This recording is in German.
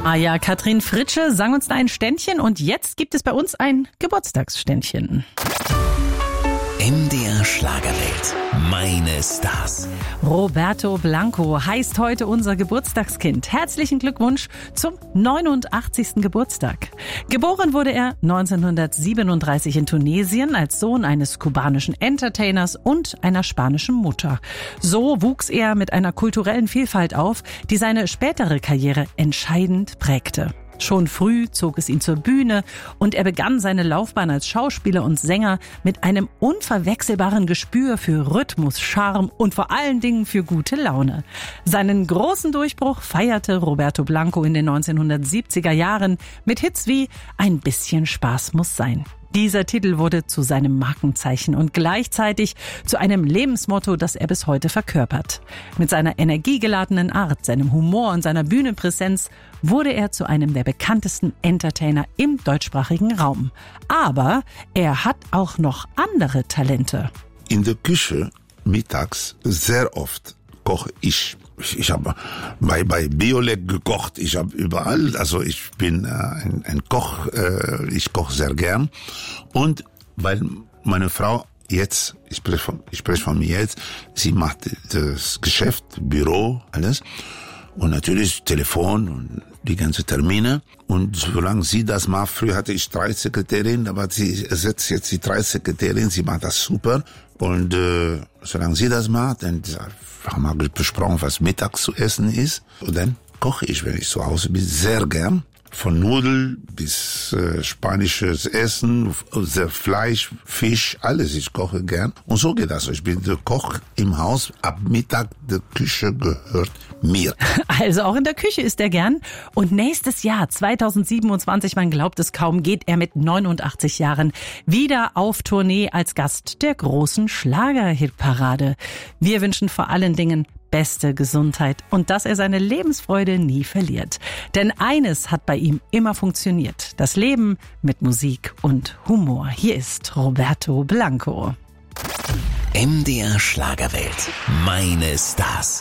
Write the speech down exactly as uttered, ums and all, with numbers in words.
Ah ja, Katrin Fritsche sang uns da ein Ständchen und jetzt gibt es bei uns ein Geburtstagsständchen. M D R Schlagerwelt. Meine Stars. Roberto Blanco heißt heute unser Geburtstagskind. Herzlichen Glückwunsch zum neunundachtzigsten Geburtstag. Geboren wurde er neunzehnhundertsiebenunddreißig in Tunesien als Sohn eines kubanischen Entertainers und einer spanischen Mutter. So wuchs er mit einer kulturellen Vielfalt auf, die seine spätere Karriere entscheidend prägte. Schon früh zog es ihn zur Bühne und er begann seine Laufbahn als Schauspieler und Sänger mit einem unverwechselbaren Gespür für Rhythmus, Charme und vor allen Dingen für gute Laune. Seinen großen Durchbruch feierte Roberto Blanco in den neunzehnhundertsiebziger Jahren mit Hits wie Ein bisschen Spaß muss sein. Dieser Titel wurde zu seinem Markenzeichen und gleichzeitig zu einem Lebensmotto, das er bis heute verkörpert. Mit seiner energiegeladenen Art, seinem Humor und seiner Bühnenpräsenz wurde er zu einem der bekanntesten Entertainer im deutschsprachigen Raum. Aber er hat auch noch andere Talente. In der Küche mittags sehr oft koche ich. Ich habe bei bei Biolek gekocht. Ich habe überall, also ich bin äh, ein, ein Koch. Äh, ich koche sehr gern. Und weil meine Frau jetzt, ich spreche von, ich spreche von mir jetzt, sie macht das Geschäft, Büro, alles. Und natürlich Telefon und die ganzen Termine. Und solange sie das macht, früher hatte ich drei Sekretärinnen, aber sie ersetzt jetzt die drei Sekretärinnen, sie macht das super. Und äh, solange sie das macht, dann haben wir besprochen, was mittags zu essen ist. Und dann koche ich, wenn ich zu Hause bin, sehr gern. Von Nudeln bis äh, spanisches Essen, sehr Fleisch, Fisch, alles. Ich koche gern. Und so geht das. Ich bin der Koch im Haus. Ab Mittag, die Küche gehört mir. Also auch in der Küche ist er gern. Und nächstes Jahr, zweitausendsiebenundzwanzig, man glaubt es kaum, geht er mit neunundachtzig Jahren wieder auf Tournee als Gast der großen Schlager-Hitparade. Wir wünschen vor allen Dingen beste Gesundheit und dass er seine Lebensfreude nie verliert. Denn eines hat bei ihm immer funktioniert: das Leben mit Musik und Humor. Hier ist Roberto Blanco. M D R Schlagerwelt. Meine Stars.